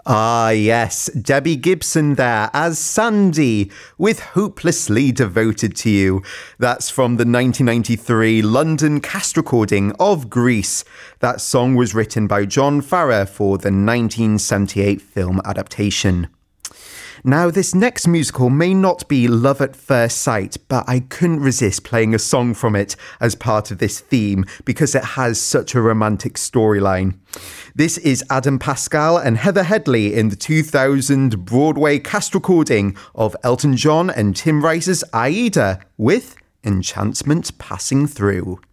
Ah, yes, Debbie Gibson there as Sandy with Hopelessly Devoted to You. That's from the 1993 London cast recording of Grease. That song was written by John Farrar for the 1978 film adaptation. Now, this next musical may not be Love at First Sight, but I couldn't resist playing a song from it as part of this theme because it has such a romantic storyline. This is Adam Pascal and Heather Headley in the 2000 Broadway cast recording of Elton John and Tim Rice's Aida with Enchantment Passing Through.